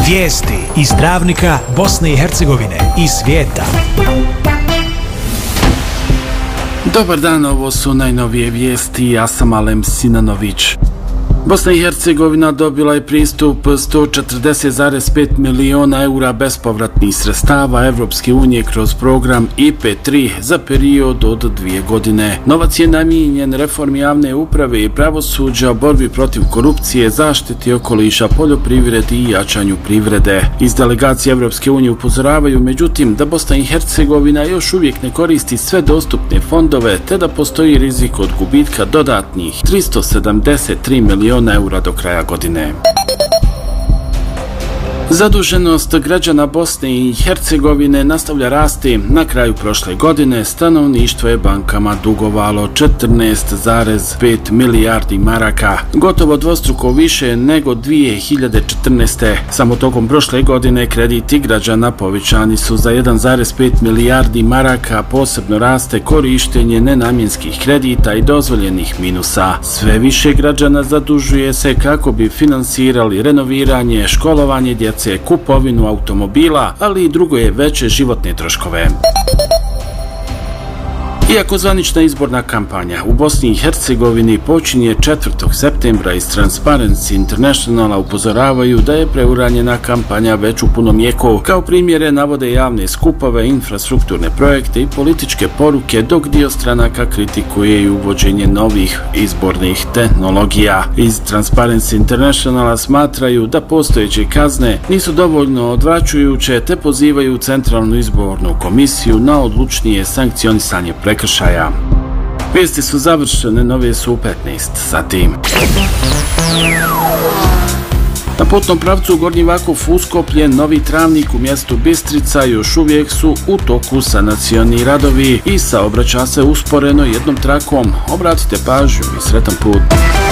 Vijesti iz Travnika, Bosne i Hercegovine i svijeta. Dobar dan, ovo su najnovije vijesti, ja sam Alem Sinanović. Bosna i Hercegovina dobila je pristup 140,5 miliona eura bespovratnih sredstava Evropske unije kroz program IP3 za period od 2 godine. Novac je namijenjen reformi javne uprave i pravosuđa, borbi protiv korupcije, zaštiti okoliša, poljoprivredi i jačanju privrede. Iz delegacije Evropske unije upozoravaju, međutim, da Bosna i Hercegovina još uvijek ne koristi sve dostupne fondove, te da postoji rizik od gubitka dodatnih 373 miliona eura do kraja godine. Zaduženost građana Bosne i Hercegovine nastavlja rasti. Na kraju prošle godine stanovništvo je bankama dugovalo 14,5 milijardi maraka, gotovo dvostruko više nego 2014. Samo tokom prošle godine krediti građana povećani su za 1,5 milijardi maraka, posebno raste korištenje nenamjenskih kredita i dozvoljenih minusa. Sve više građana zadužuje se kako bi finansirali renoviranje, školovanje djece, kupovinu automobila, ali i druge veće životne troškove. Iako zvanična izborna kampanja u Bosni i Hercegovini počinje 4. septembra, iz Transparency Internationala upozoravaju da je preuranjena kampanja već u punom jeku. Kao primjere navode javne skupove, infrastrukturne projekte i političke poruke, dok dio stranaka kritikuje i uvođenje novih izbornih tehnologija. Iz Transparency Internationala smatraju da postojeće kazne nisu dovoljno odvraćujuće, te pozivaju Centralnu izbornu komisiju na odlučnije sankcionisanje prekršaja. Vijesti su završene, nove su u 15 sati. Na putnom pravcu Gornji Vakuf-Uskoplje, Novi Travnik u mjestu Bistrica još uvijek su u toku sanacioni radovi i saobraća se usporeno jednom trakom. Obratite pažnju i sretan put.